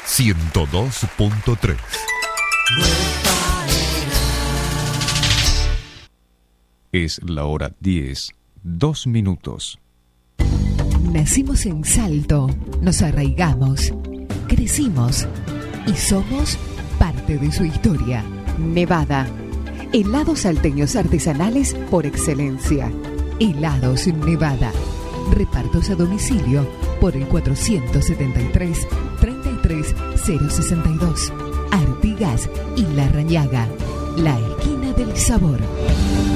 102.3. Es la hora 10, 2 minutos. Nacimos en Salto, nos arraigamos, crecimos y somos parte de su historia. Nevada, helados salteños artesanales por excelencia. Helados Nevada, repartos a domicilio por el 473-33062. Artigas y La Rañaga, la esquina del sabor.